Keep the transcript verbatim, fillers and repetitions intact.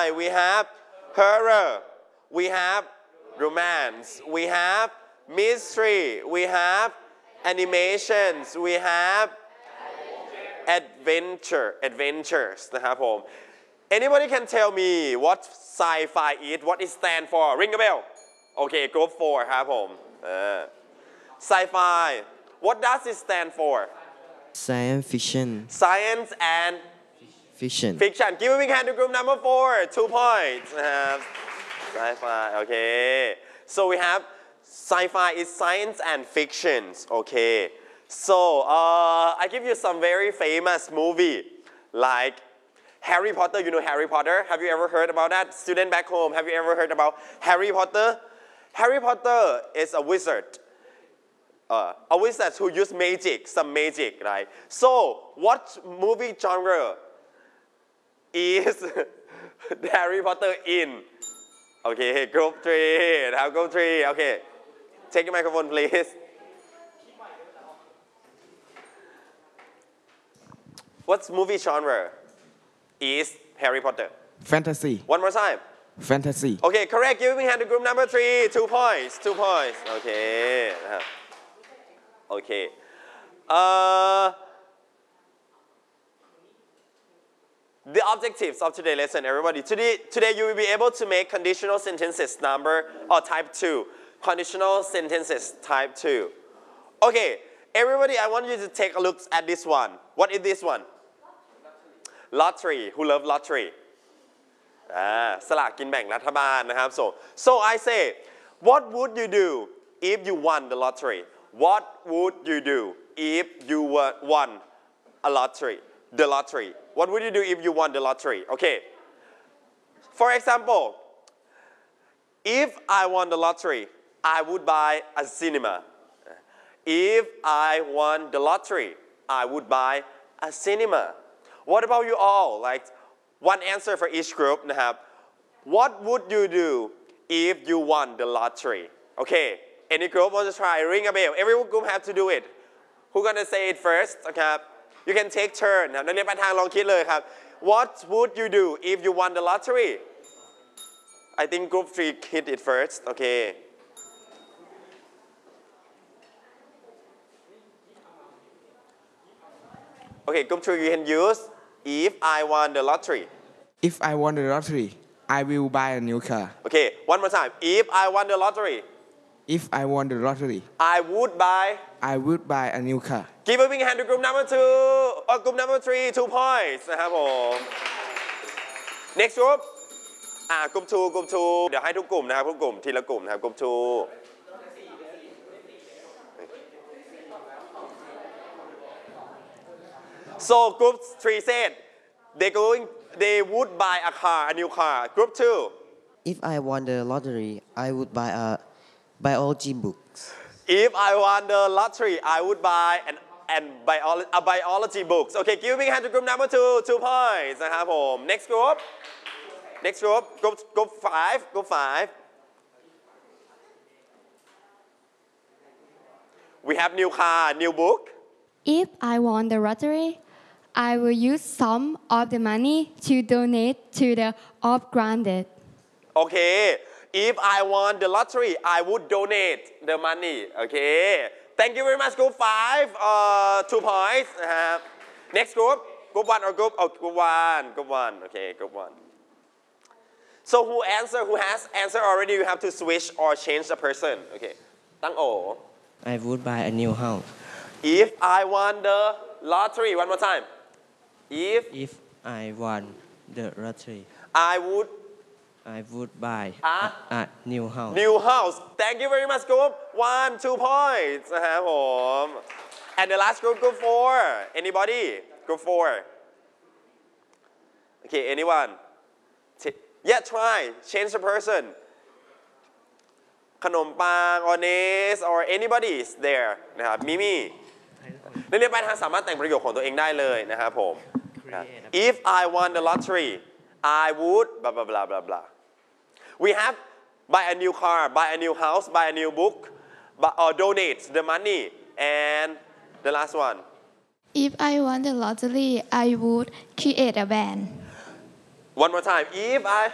sci-fi, we have horror, we have romance, we have mystery, we have animations, we have adventure, adventures นะครับผม Anybody can tell me what sci-fi is, what it stand for? Ring a bell. Okay, group four ครับผม Sci-fi, what does it stand for? Science fiction. Science and Fiction. Fiction. Give a big hand to group number four. Two points. Uh, sci-fi. Okay. So we have sci-fi is science and fictions. Okay. So uh, I give you some very famous movie like Harry Potter. You know Harry Potter? Have you ever heard about that? Student back home, have you ever heard about Harry Potter? Harry Potter is a wizard. Uh, a wizard who use magic, some magic, right? So what movie genre is Harry Potter in? Okay, group three. Now group three. Okay, take the microphone, please. What's movie genre is Harry Potter? Fantasy. One more time. Fantasy. Okay, correct. Giving hand to group number three. Two points. Two points. Okay. Okay. Uh, the objectives of today's lesson, everybody. Today, today you will be able to make conditional sentences number or type two. Conditional sentences type two. Okay, everybody, I want you to take a look at this one. What is this one? Lottery. Who love lottery? Ah, สลากกินแบ่งรัฐบาลนะครับ so so I say what would you do if you won the lottery what would you do if you were won a lottery the lottery what would you do if you won the lottery okay for example if I won the lottery I would buy a cinema if I won the lottery I would buy a cinema what about you all like one answer for each group นะครับ What would you do if you won the lottery? Okay, any group want to try? Ring a bell. Every group have to do it. Who gonna say it first? นะครับ You can take turn นะครับนักเรียนปลายทางลองคิดเลยครับ What would you do if you won the lottery? I think group three hit it first. Okay. Okay, group three you can use if I won the lottery. If I won the lottery, I will buy a new car. Okay, one more time. If I won the lottery, If I won the lottery, I would buy. I would buy a new car. Give a big hand to group number two or group number three. Two points นะครับผม Next group อ่ากลุ่ม two กลุ่ม two เดี๋ยวให้ทุกกลุ่มนะครับทุกกลุ่มทีละกลุ่มนะครับกลุ่ม two So group three said they going they would buy a car a new car. Group two. If I won the lottery, I would buy a biology books. If I won the lottery, I would buy an an biology a biology books. Okay, give me hand to group number two. Two points นะครับผม Next group. Next group. Group group five. Group five. We have new car, new book. If I won the lottery, I will use some of the money to donate to the off-granted. Okay, if I won the lottery, I would donate the money. Okay, thank you very much, group five. Uh, two points. Uh, next group, group one or group? Oh, group one, group one. Okay, group one. So who answer? Who has answer already? You have to switch or change the person. Okay, ตั้งโอ I would buy a new house. If I won the lottery, one more time. If If I won the lottery, I would I would buy a a new house. new house. Thank you very much, group one, two points นะครับผม And the last group, group four. Anybody? Group four. Okay, anyone? T- yeah, try. Change the person. ขนมปัง or Ness or anybody is there นะครับมิมี่นักเรียนปลายทางสามารถแต่งประโยคของตัวเองได้เลยนะครับผม If I won the lottery I would blah blah blah blah blah We have buy a new car buy a new house buy a new book but, or donate the money and the last one If I won the lottery, I would create a band. One more time If I